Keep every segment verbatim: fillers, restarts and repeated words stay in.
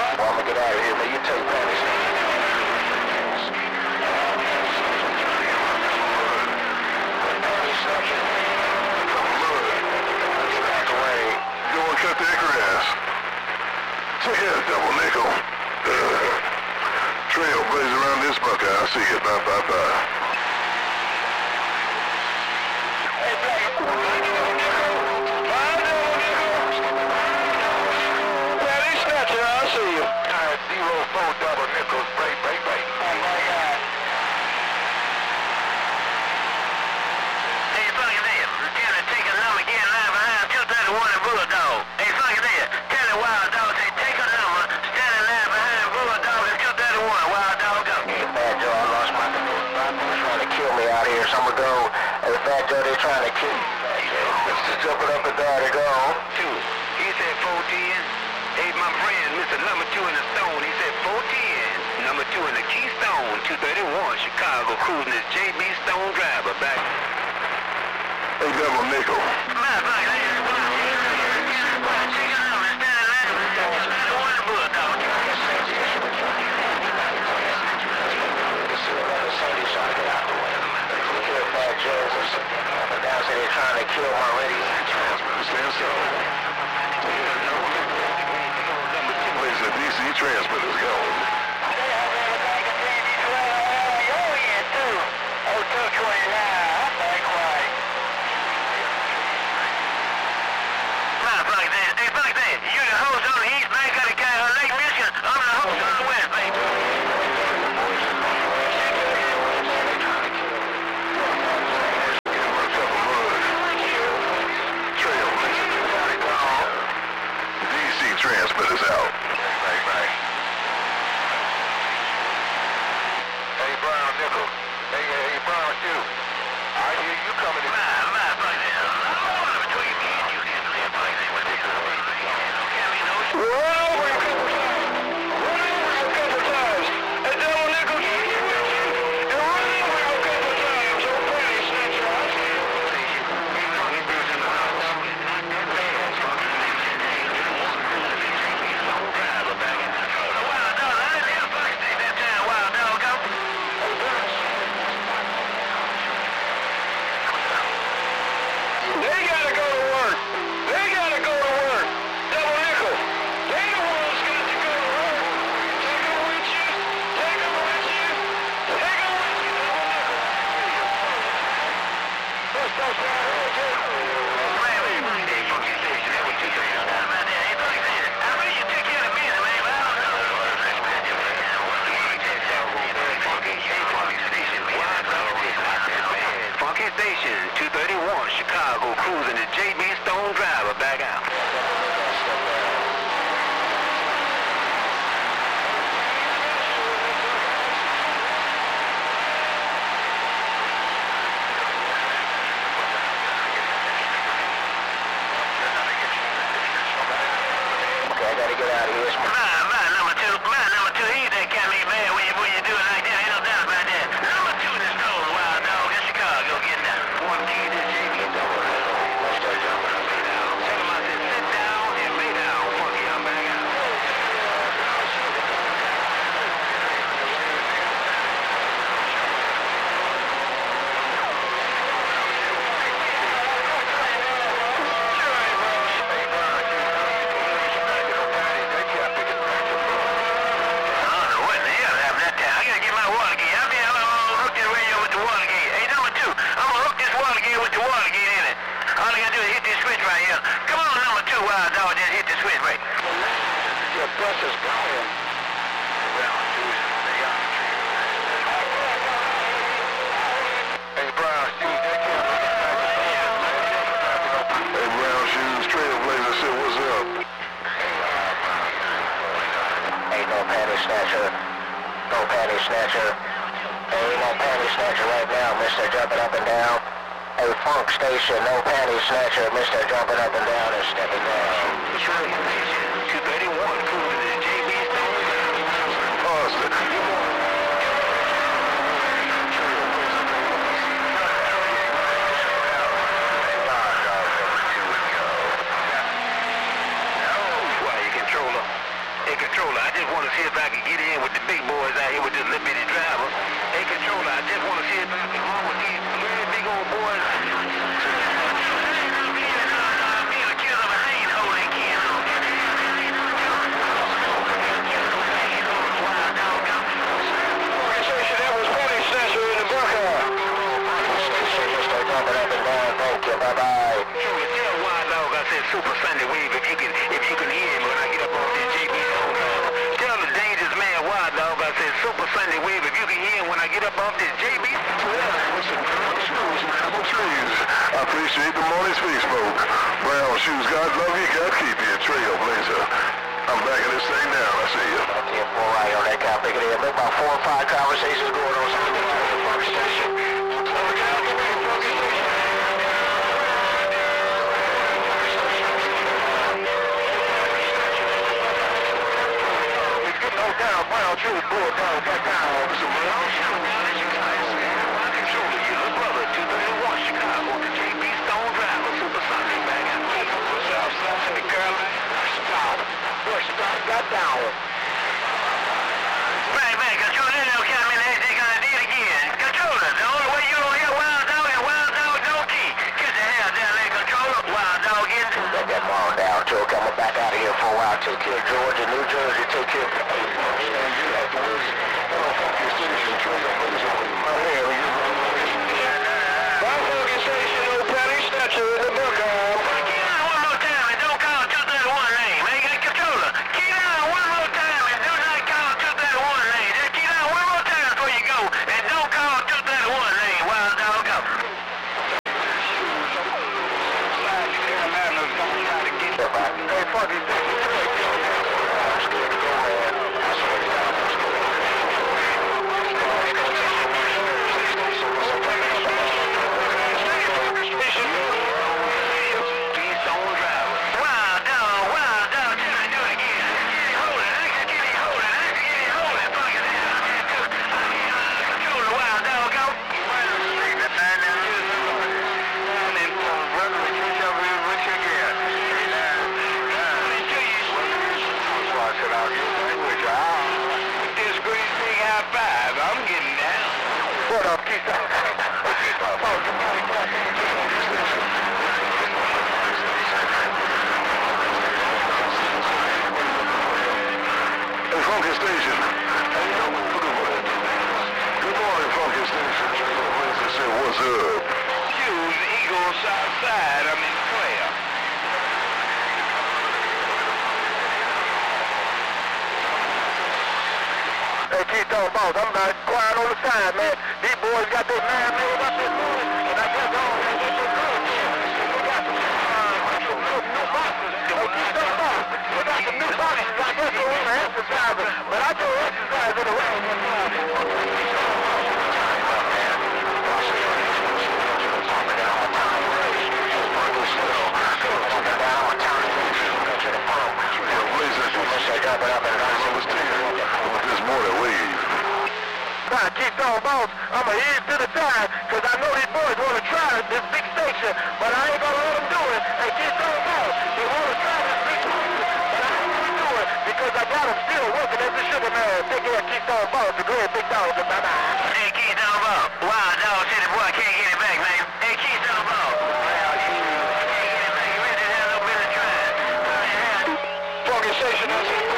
Well, I'm gonna get out of here, man. You take Patty. Cut the anchor ass. Yeah, double nickel. Uh, trail blaze around this bucket. I'll see you. Bye, bye, bye. Hey, Black. Bye, double nickel. Bye, double nickel. Patty Snatcher, I'll see you. All right, zero four double nickels. Break, break, break. Oh, my God. Hey, fucking there. Lieutenant, take a number, get live behind two thirty-one and Bulldog. Hey, fucking there. Tell the Wild Dog, say, take a number, standing live behind Bulldog and two thirty-one. Wild Dog, go. Hey, Fat Joe, I lost my control. They're trying to kill me out here, so I'm gonna go. Hey, Fat Joe, they're trying to kill me. Mister Jumping up and down to go. Two. He said four ten. Hey, my friend, Mister Number Two in the Stone, he said four ten. Number Two in the Keystone, two thirty-one, Chicago, cruising this J B Stone driver back. Hey, double nickel. My fucking there. They're trying to kill my radio. Stand so. Where's the D C transmitter's going? Oh, two twenty-nine. That's right. My fucking there. Hey, fuck that. You the host on the east bank of the guy on Lake Michigan. I'm the host on the west bank. Transmitters out. Right, right. Hey, Brown Nickel. Hey, hey, Brown Shoe. I hear you coming in. My, my, fuck that. I'm between me and you. Fuck that. What the hell? Run over a couple times. Run over a couple times. Hey, double nickel. And run over a couple times. Oh, Patty Snatcher. I see you. They gotta go to work. They gotta go to work. Double nickel. They the ones got to go to work. Take them with you. Take them with you. Take them with you. Double nickel. That's that's right. Funky Station, two thirty-one, Chicago, cruising the J B Stone driver back out. Okay, I gotta get out of here. My, my, number two, my, number two, he's that kind of man when you, when you do it like that, ain't no doubt about that. Number two in this cold Wild Dog in Chicago, getting down. One key to J B Stone. Tell him I said sit down and lay down, funky, I'm back out. All I gotta do is hit this switch right here. Come on, number two, Wild Dog, just hit the switch right. Your bus is going. Hey, Brown Shoes, they can't make it back. Hey, Brown Shoes, Trailblazer said, what's up? Ain't no Patty Snatcher. No Patty Snatcher. Ain't no Patty Snatcher right now, Mister Jumping up and down. Hey, Funk Station, no Patty Snatcher, Mister Jumping up and down and stepping down. two thirty-one, cruising to J B Stone. Austin. Why, you controller? Hey, controller, I just want to see if I can get in with the big boys out here with this little bitty driver. Hey, controller, I just want to see if I can run with these really big old boys. Bye-bye. Tell Wild Dog I said Super Sunday Wave if you can if you can hear him when I get up off this J B Stone driver. Tell the dangerous man Wild Dog I said Super Sunday Wave if you can hear him when I get up off this J B. I appreciate the morning speak smoke. Brown shoes, God love you, God keep you. Trailblazer. I'm back in this thing now. I see you. ten four right on that guy. Pick it up. About four or five conversations going on. Down, Brown shoes, pull down, back down. Some Brown shoes. Controller, you little brother, two thirty-one Chicago, the J B Stone driver, Super Sunday back out here. What's up, son? The Carolina? Stop. Push, stop, got down. Right back, controller, that little cat, man, they're gonna do it again. Controller, the only way you don't hear Wild Dog and Wild Dog don't key. Get the hell down there, controller. Wild Dog in. Let that mom down, Joe. Coming back out of here for a while. Take care of Georgia, New Jersey. Take care of... Funky Station. Good morning, Funky Station. Trailblazer said, what's up? Hughes, Eagle, Southside, I'm in Claire. Hey, Keystone Boss, I'm about quiet on the side, man. These boys got their man made up this morning, and I guess all they get their good. We got some, uh, some new, new boxes. Hey, Keystone Boss, we got some new boxes. I guess we want to exercise them, but I do exercise in the way. Nah, Keystone Boss, I'ma ease to the side, cause I know these boys wanna try this big station, but I ain't gonna let them do it. Hey, Keystone Boss, they wanna try this big station, but I ain't gonna do it, because I got them still working as a sugar man. Take care of Keystone Boss, the great big dog, bye-bye. Hey, Keystone Boss, Wild Dog said the boy can't get it back, man. Hey, Keystone Boss. Well, you can't get it back, you really have no business trying. Funky Station, that's it.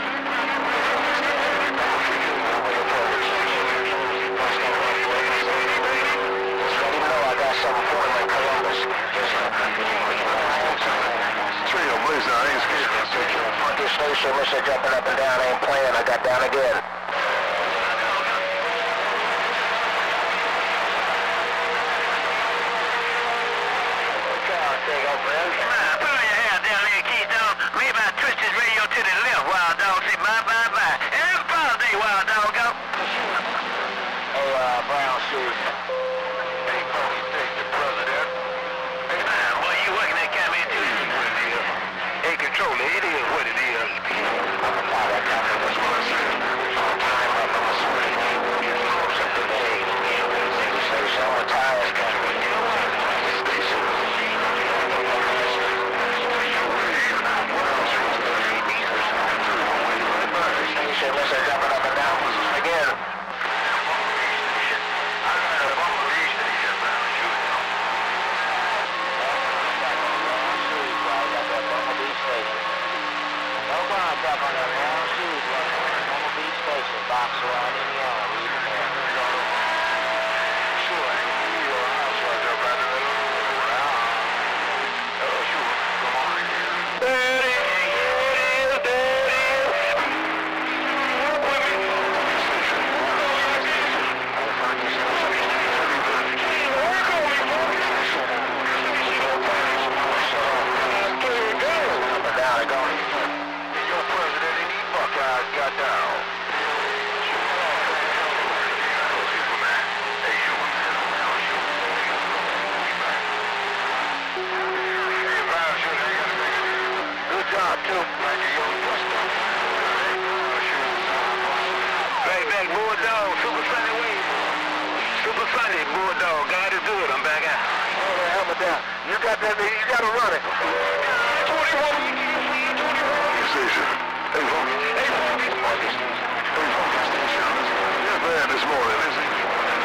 Trailblazer, I ain't scared. Funky Station, Mister jumping up and down, ain't playing. I got down again. Put on your hair down there, Keystone. Maybe I twist his radio to the left, Wild Dog. Say bye, bye, bye. And have a Father's Day, Wild Dog. Go. Hey, uh, Brown shoes. Hey, Funky Station, president. Hey, man, boy, you working that kind of man too. Hey, controller, it is what it is. Wow, that guy was Box one in yard, reading there. Sure, you're a house right there, back in the wow. Oh, sure, come on. There it is, there it is. With me. Your president and these Buckeyes got down. Good job, too. Back, back, Bulldog, Super Sunday Wave. Super Sunday, Bulldog. God is good, I'm back out. Hold the helmet down. You got that, you got to run it. twenty-one. Station. Hey, folks. Hey, folks. Hey, folks. You're bad this morning, isn't it?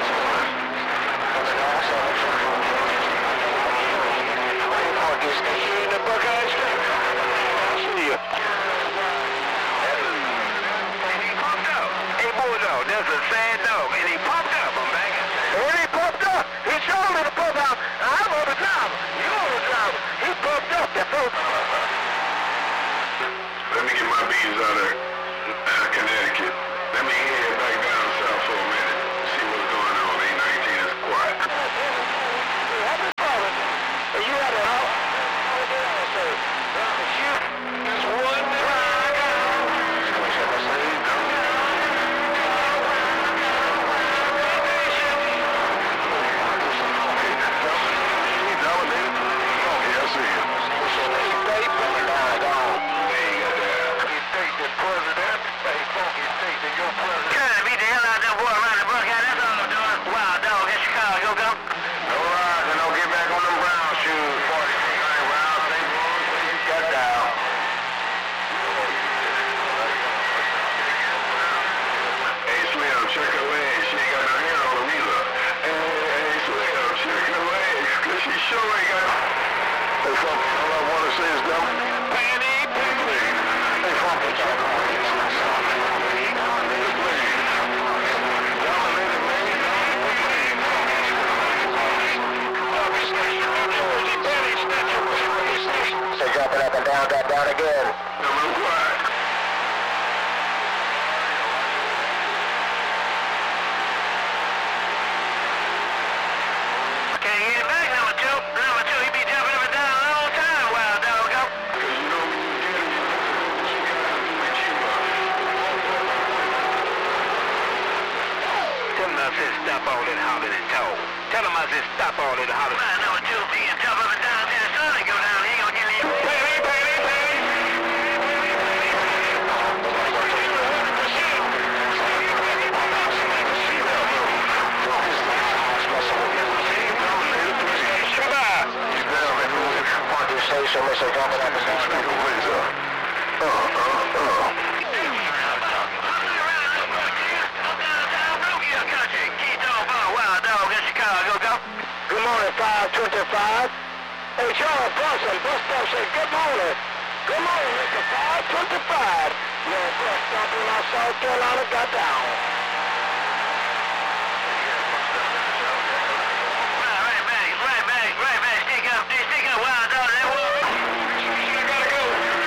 In the Buckeyes. See ya. And he pumped up. Hey, Bulldog, that's a sad dog. And he pumped up, I'm back out. And he pumped up. He showed me to pump out. I'm on the job. You're on the job. He pumped up. That's all. Let me get my beans out of uh, Connecticut. Let me head back down south for a minute. See what's going on. A nineteen is quiet. You had it out. It's one track. He dominated. Okay, I see you. President, hey, Funky State, and your president. Trying to beat the hell out of that boy around the Buckeye, that's all I'm doing. Wild dog in Chicago, go. No rise and don't get back on them brown shoes. forty-six hundred rounds, they got down. Hey, Slim, check her legs. She ain't got no hair on her either. Hey, hey, Slim, check her legs, cause she sure ain't got. Hey, Funky, all I want to say is them. Penny, Penny. Hey, Funky, check her legs. So jumping up and down, got down again. Number one. Can't get it back, number two. Number two, he be jumping up and down a long time, wild dog, go. Cause you know when you get it, she gotta do what you want. Tell him I said stop all that hollering and talk. Tell him I said stop all that hollering. Man, number two, he can jump up and down till the sun go down. He ain't gonna get any. Penny, penny, penny. Station, Mister jumping up and down. Uh, uh, uh. Good morning, five twenty-five. Hey, Charles Boston, bus stop said, good morning. Good morning, Mister five twenty-five. Your bus stop in our South Carolina got down. Right back, right back, right back. Stick up, stick up, wild dog. That was. I gotta go.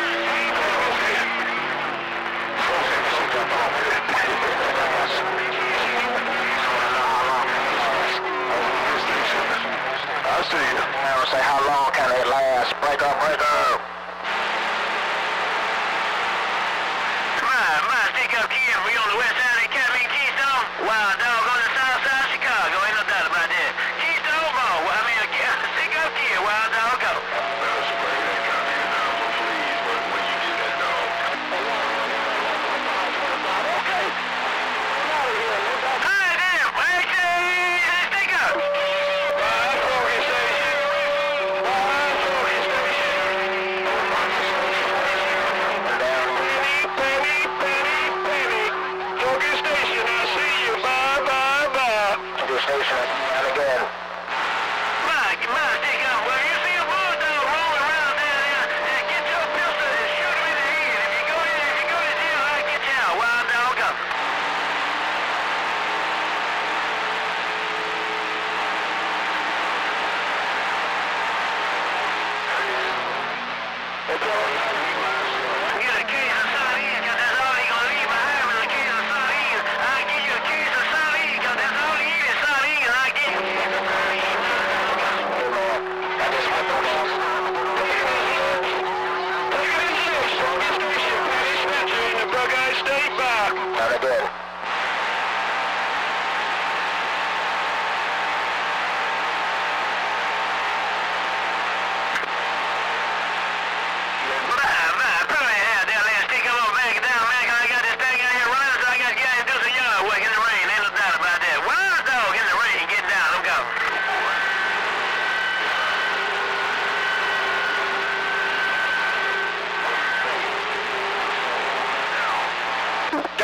I see you. I don't say how long can it last. Break up, break up. My, my, stick up here. We on the west side of the cabin.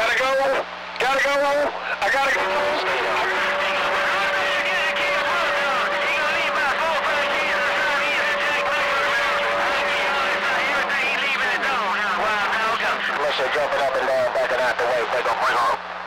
Gotta go. Gotta go. I gotta go. Mister jumping up and down, backing out the way. Take off, bring off.